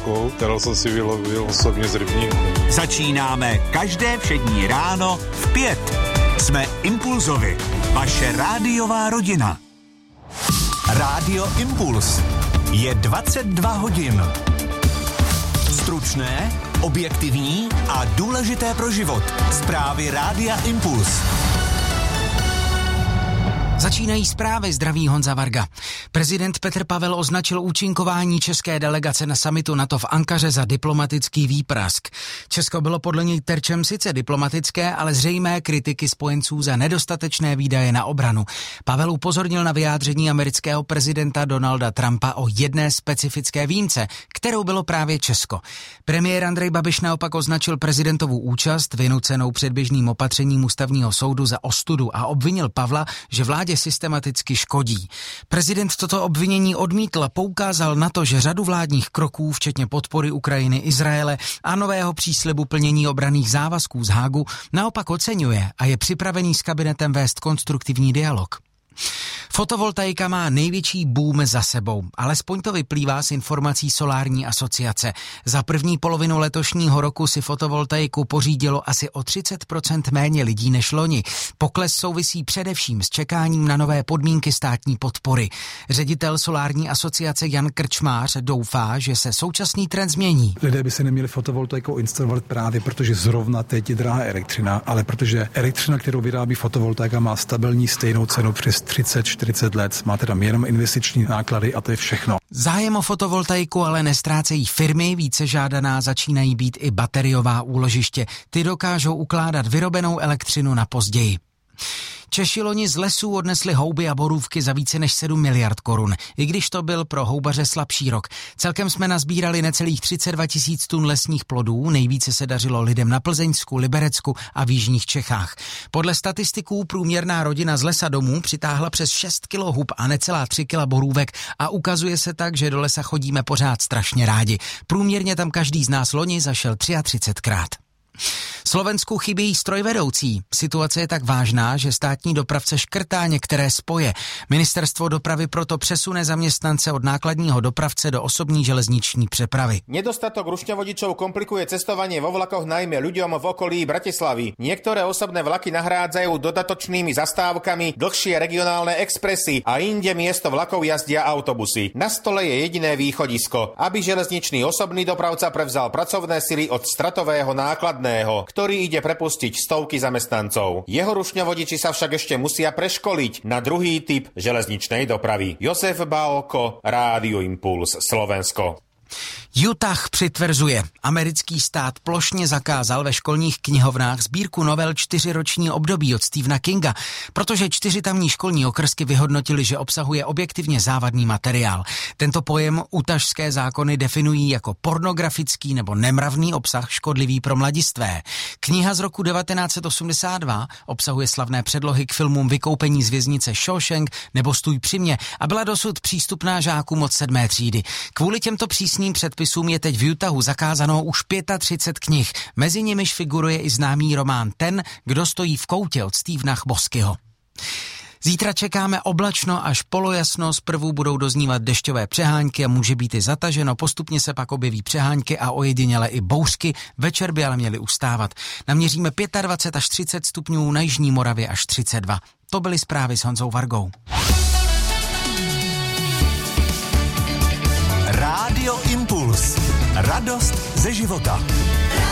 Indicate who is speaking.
Speaker 1: rybkou, kterou jsem si vylovil osobně z rybníku.
Speaker 2: Začínáme každé všední ráno v 5. Jsme Impulzovi, vaše rádiová rodina. Rádio Impuls. Je 22 hodin. Stručné, objektivní a důležité pro život. Zprávy Rádia Impuls.
Speaker 3: Začínají zprávy, zdraví Honza Varga. Prezident Petr Pavel označil účinkování české delegace na summitu NATO v Ankaře za diplomatický výprask. Česko bylo podle něj terčem sice diplomatické, ale zřejmé kritiky spojenců za nedostatečné výdaje na obranu. Pavel upozornil na vyjádření amerického prezidenta Donalda Trumpa o jedné specifické výjimce, kterou bylo právě Česko. Premiér Andrej Babiš naopak označil prezidentovu účast vynucenou předběžným opatřením ústavního soudu za ostudu a obvinil Pavla, že vládě systematicky škodí. Prezident toto obvinění odmítl a poukázal na to, že řadu vládních kroků, včetně podpory Ukrajiny, Izraele a nového příslibu plnění obranných závazků z Hágu, naopak oceňuje a je připravený s kabinetem vést konstruktivní dialog. Fotovoltaika má největší boom za sebou, alespoň to vyplývá z informací Solární asociace. Za první polovinu letošního roku si fotovoltaiku pořídilo asi o 30% méně lidí než loni. Pokles souvisí především s čekáním na nové podmínky státní podpory. Ředitel Solární asociace Jan Krčmář doufá, že se současný trend změní.
Speaker 4: Lidé by se neměli fotovoltaikou instalovat právě protože zrovna teď je drahá elektřina, ale protože elektřina, kterou vyrábí fotovoltaika, má stabilní stejnou cenu přes 30-40 let. Máte tam jenom investiční náklady a to je všechno.
Speaker 3: Zájem o fotovoltaiku ale nestrácejí firmy, více žádaná začínají být i bateriová úložiště. Ty dokážou ukládat vyrobenou elektřinu na později. Češi loni z lesů odnesli houby a borůvky za více než 7 miliard korun, i když to byl pro houbaře slabší rok. Celkem jsme nazbírali necelých 32 000 tun lesních plodů, nejvíce se dařilo lidem na Plzeňsku, Liberecku a v jižních Čechách. Podle statistiků průměrná rodina z lesa domů přitáhla přes 6 kg hub a necelá 3 kg borůvek a ukazuje se tak, že do lesa chodíme pořád strašně rádi. Průměrně tam každý z nás loni zašel 33krát. Slovensku chybějí strojvedoucí. Situace je tak vážná, že státní dopravce škrtá některé spoje. Ministerstvo dopravy proto přesune zaměstnance od nákladního dopravce do osobní železniční přepravy.
Speaker 5: Nedostatok rušňovodičov komplikuje cestovanie vo vlakoch najmä ľuďom v okolí Bratislavy. Niektoré osobné vlaky nahrádzajú dodatočnými zastávkami dlhšie regionálne expresy a inde miesto vlakov jazdia autobusy. Na stole je jediné východisko, aby železničný osobný dopravca prevzal pracovné sily od stratového nákladného, ktorý ide prepustiť stovky zamestnancov. Jeho rušňovodiči sa však ešte musia preškoliť na druhý typ železničnej dopravy. Josef Bálko, Rádio Impuls, Slovensko.
Speaker 3: Utah přitvrzuje. Americký stát plošně zakázal ve školních knihovnách sbírku novel 4roční období od Stephena Kinga, protože 4 tamní školní okrsky vyhodnotili, že obsahuje objektivně závadný materiál. Tento pojem utašské zákony definují jako pornografický nebo nemravný obsah škodlivý pro mladistvé. Kniha z roku 1982 obsahuje slavné předlohy k filmům Vykoupení z věznice Shawshank nebo Stůj při mě a byla dosud přístupná žákům od 7. třídy. Kvůli těmto přísným předpisům je teď v Utahu zakázáno už 35 knih. Mezi nimiž figuruje i známý román Ten, kdo stojí v koutě od Stephena Boskyho. Zítra čekáme oblačno až polojasno, zprvu budou doznívat dešťové přehánky a může být i zataženo, postupně se pak objeví přehánky a ojediněle i bouřky, večer by ale měly ustávat. Naměříme 25 až 30 stupňů, na jižní Moravě až 32. To byly zprávy s Honzou Vargou.
Speaker 2: Rádio Impuls. Radost ze života.